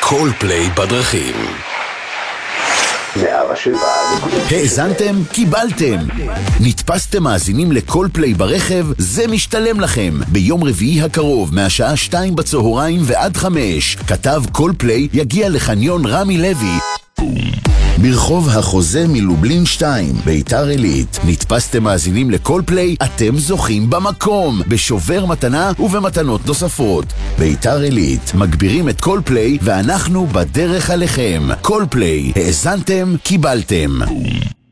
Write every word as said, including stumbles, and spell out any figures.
כל פליי בדרכים. האזנתם? קיבלתם. נתפסתם מאזינים לכל פליי ברכב? זה משתלם לכם. ביום רביעי הקרוב מהשעה שתיים בצהריים ועד חמש כתב כל פליי יגיע לחניון רמי לוי ברחוב החוזה מלובלין שתיים, ביתר עילית. נתפסתם מאזינים לכל פליי? אתם זוכים במקום, בשובר מתנה ובמתנות נוספות. ביתר עילית, מגבירים את כל פליי ואנחנו בדרך עליכם. כל פליי, האזנתם? קיבלתם.